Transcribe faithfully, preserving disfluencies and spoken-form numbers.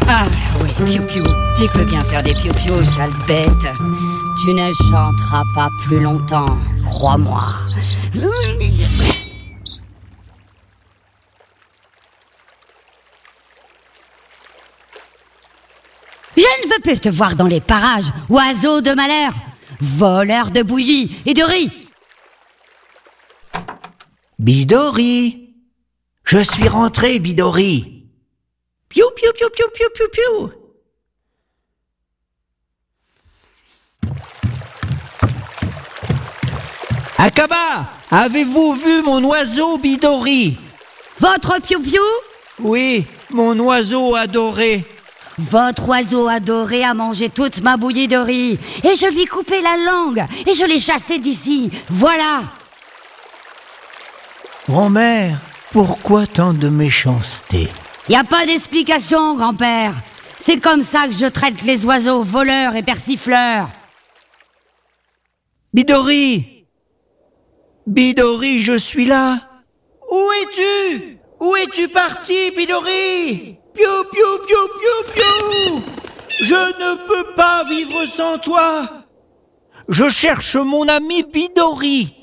Ah oui, piou-piou, tu peux bien faire des piou-piou, sale bête. Tu ne chanteras pas plus longtemps, crois-moi. Je ne veux plus te voir dans les parages, oiseau de malheur, voleur de bouillie et de riz. Bidori, je suis rentré, Bidori. Piou, piou, piou, piou, piou, piou, piou. Akaba, avez-vous vu mon oiseau Bidori? Votre piou-piou? Oui, mon oiseau adoré. Votre oiseau adoré a mangé toute ma bouillie de riz, et je lui ai coupé la langue, et je l'ai chassé d'ici. Voilà. Grand-mère, pourquoi tant de méchanceté? Y a pas d'explication, grand-père. C'est comme ça que je traite les oiseaux voleurs et persifleurs. Bidori! Bidori, je suis là. Où es-tu? Où es-tu parti, Bidori? Piou, piou, piou, piou, piou! Je ne peux pas vivre sans toi. Je cherche mon ami Bidori.